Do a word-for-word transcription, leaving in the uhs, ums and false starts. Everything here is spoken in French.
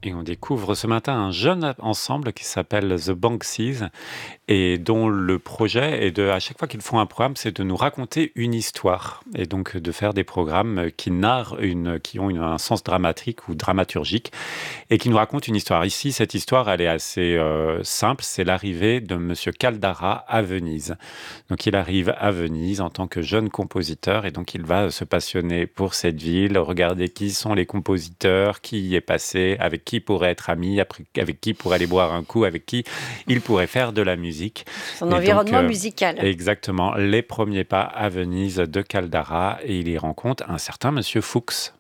Et on découvre ce matin un jeune ensemble qui s'appelle The Banksies et dont le projet est de, à chaque fois qu'ils font un programme, c'est de nous raconter une histoire et donc de faire des programmes qui narrent une, qui ont une- un sens dramatique ou dramaturgique et qui nous racontent une histoire. Ici, cette histoire, elle est assez euh, simple. C'est l'arrivée de Monsieur Caldara à Venise. Donc, il arrive à Venise en tant que jeune compositeur et donc il va se passionner pour cette ville, regarder qui sont les compositeurs, qui y est passé, avec qui il pourrait être ami, après- avec qui il pourrait aller boire un coup, avec qui il pourrait faire de la musique. Son Et donc, environnement euh, musical. exactement, les premiers pas à Venise de Caldara et il y rencontre un certain Monsieur Fuchs.